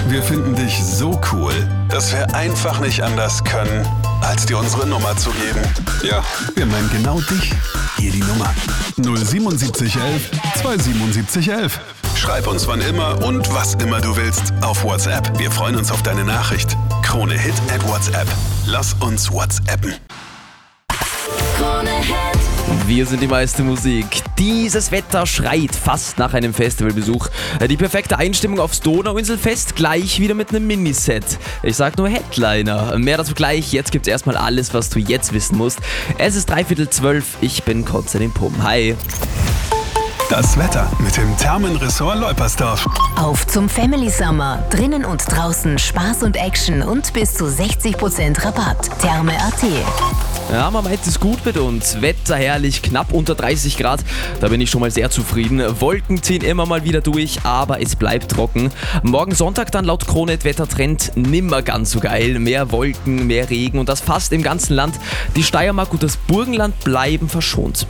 Wir finden dich so cool, dass wir einfach nicht anders können, als dir unsere Nummer zu geben. Ja, wir meinen genau dich. Hier die Nummer. 07711 27711. Schreib uns wann immer und was immer du willst auf WhatsApp. Wir freuen uns auf deine Nachricht. Krone Hit at WhatsApp. Lass uns WhatsAppen. Krone Hit. Wir sind die meiste Musik. Dieses Wetter schreit fast nach einem Festivalbesuch. Die perfekte Einstimmung aufs Donauinselfest, gleich wieder mit einem Miniset. Ich sag nur Headliner. Mehr dazu gleich. Jetzt gibt's erstmal alles, was du jetzt wissen musst. Es ist 11:45. Ich bin Konstantin Pumm. Hi. Das Wetter mit dem Thermenressort Leupersdorf. Auf zum Family Summer. Drinnen und draußen Spaß und Action und bis zu 60% Rabatt. Therme.at. Ja, man meint es gut mit uns. Wetter herrlich, knapp unter 30 Grad. Da bin ich schon mal sehr zufrieden. Wolken ziehen immer mal wieder durch, aber es bleibt trocken. Morgen Sonntag dann laut Krone Wettertrend nimmer ganz so geil. Mehr Wolken, mehr Regen und das fast im ganzen Land. Die Steiermark und das Burgenland bleiben verschont.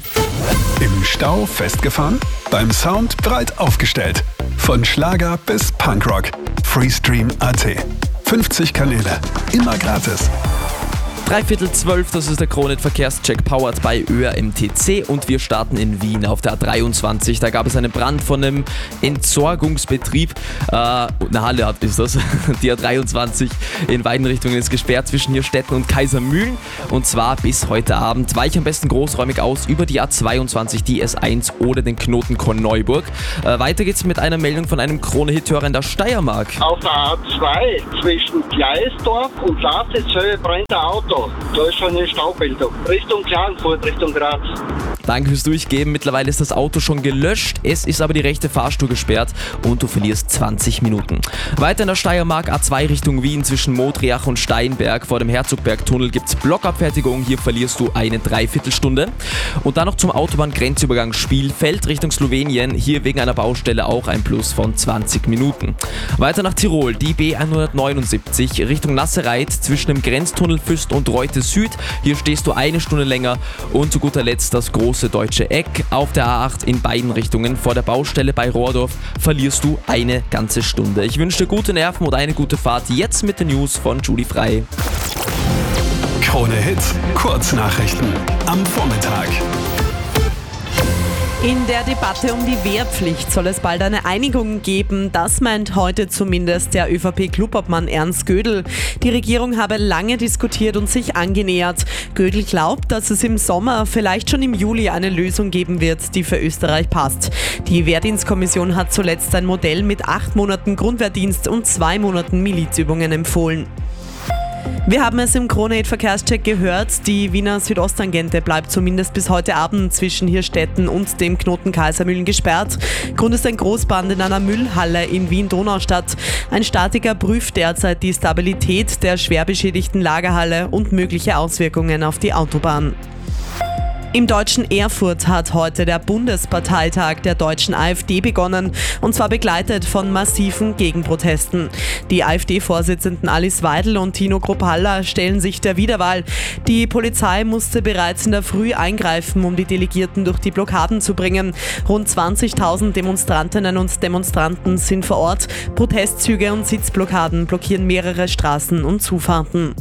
Im Stau festgefahren? Beim Sound breit aufgestellt. Von Schlager bis Punkrock. Freestream.at. 50 Kanäle. Immer gratis. 11:45, das ist der Krone Verkehrscheck powered by ÖRMTC und wir starten in Wien auf der A23. Da gab es einen Brand von einem Entsorgungsbetrieb. Eine Halle ist das. Die A23 in beiden Richtungen ist gesperrt zwischen Hirstetten und Kaisermühlen und zwar bis heute Abend. Weich am besten großräumig aus über die A22, die S1 oder den Knoten Korneuburg. Weiter geht's mit einer Meldung von einem Krone-Hit-Hörer in der Steiermark. Auf der A2 zwischen Gleisdorf und Lateshöhe brennt ein Auto. Da ist schon eine Staubmeldung. Richtung Klagenfurt, Richtung Graz. Danke fürs Durchgeben. Mittlerweile ist das Auto schon gelöscht. Es ist aber die rechte Fahrspur gesperrt und du verlierst 20 Minuten. Weiter in der Steiermark A2 Richtung Wien zwischen Modriach und Steinberg. Vor dem Herzogbergtunnel gibt es Blockabfertigung. Hier verlierst du eine Dreiviertelstunde. Und dann noch zum Autobahngrenzübergang Spielfeld Richtung Slowenien. Hier wegen einer Baustelle auch ein Plus von 20 Minuten. Weiter nach Tirol. Die B179 Richtung Nassereit zwischen dem Grenztunnel Füst und Reute Süd. Hier stehst du eine Stunde länger. Und zu guter Letzt das große deutsche Eck auf der A8 in beiden Richtungen. Vor der Baustelle bei Rohrdorf verlierst du eine ganze Stunde. Ich wünsche dir gute Nerven und eine gute Fahrt. Jetzt mit den News von Judy Frei. Krone Hits, Kurznachrichten am Vormittag. In der Debatte um die Wehrpflicht soll es bald eine Einigung geben. Das meint heute zumindest der ÖVP-Clubobmann Ernst Gödel. Die Regierung habe lange diskutiert und sich angenähert. Gödel glaubt, dass es im Sommer, vielleicht schon im Juli, eine Lösung geben wird, die für Österreich passt. Die Wehrdienstkommission hat zuletzt ein Modell mit 8 Monaten Grundwehrdienst und 2 Monaten Milizübungen empfohlen. Wir haben es im Krone-Hit Verkehrscheck gehört, die Wiener Südosttangente bleibt zumindest bis heute Abend zwischen Hirstetten und dem Knoten Kaisermühlen gesperrt. Grund ist ein Großbrand in einer Müllhalle in Wien-Donaustadt. Ein Statiker prüft derzeit die Stabilität der schwer beschädigten Lagerhalle und mögliche Auswirkungen auf die Autobahn. Im deutschen Erfurt hat heute der Bundesparteitag der deutschen AfD begonnen, und zwar begleitet von massiven Gegenprotesten. Die AfD-Vorsitzenden Alice Weidel und Tino Kruppalla stellen sich der Wiederwahl. Die Polizei musste bereits in der Früh eingreifen, um die Delegierten durch die Blockaden zu bringen. Rund 20.000 Demonstrantinnen und Demonstranten sind vor Ort. Protestzüge und Sitzblockaden blockieren mehrere Straßen und Zufahrten.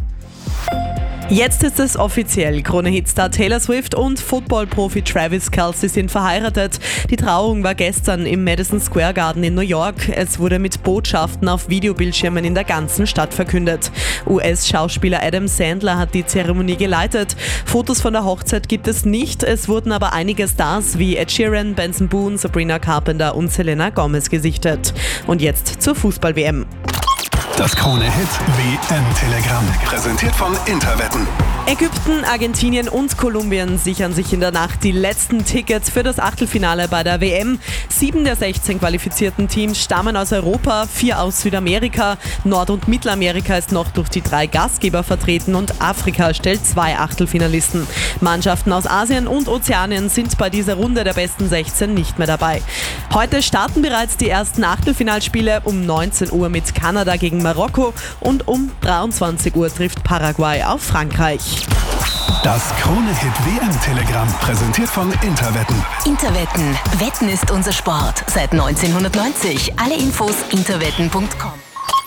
Jetzt ist es offiziell. Krone-Hitstar Taylor Swift und Football-Profi Travis Kelce sind verheiratet. Die Trauung war gestern im Madison Square Garden in New York. Es wurde mit Botschaften auf Videobildschirmen in der ganzen Stadt verkündet. US-Schauspieler Adam Sandler hat die Zeremonie geleitet. Fotos von der Hochzeit gibt es nicht. Es wurden aber einige Stars wie Ed Sheeran, Benson Boone, Sabrina Carpenter und Selena Gomez gesichtet. Und jetzt zur Fußball-WM. Das Krone-Hit WM-Telegramm. Präsentiert von Interwetten. Ägypten, Argentinien und Kolumbien sichern sich in der Nacht die letzten Tickets für das Achtelfinale bei der WM. 7 der 16 qualifizierten Teams stammen aus Europa, 4 aus Südamerika. Nord- und Mittelamerika ist noch durch die 3 Gastgeber vertreten und Afrika stellt 2 Achtelfinalisten. Mannschaften aus Asien und Ozeanien sind bei dieser Runde der besten 16 nicht mehr dabei. Heute starten bereits die ersten Achtelfinalspiele. Um 19 Uhr mit Kanada gegen Marokko und um 23 Uhr trifft Paraguay auf Frankreich. Das Krone-Hit WM-Telegramm, präsentiert von Interwetten. Interwetten. Wetten ist unser Sport. Seit 1990. Alle Infos interwetten.com.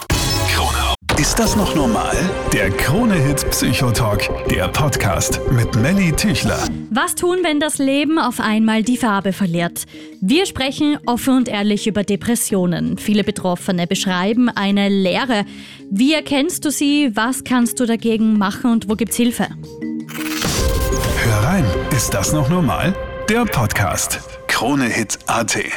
Ist das noch normal? Der Krone-Hit Psychotalk, der Podcast mit Melly Tüchler. Was tun, wenn das Leben auf einmal die Farbe verliert? Wir sprechen offen und ehrlich über Depressionen. Viele Betroffene beschreiben eine Leere. Wie erkennst du sie? Was kannst du dagegen machen und wo gibt's Hilfe? Hör rein, ist das noch normal? Der Podcast. Krone-Hit.at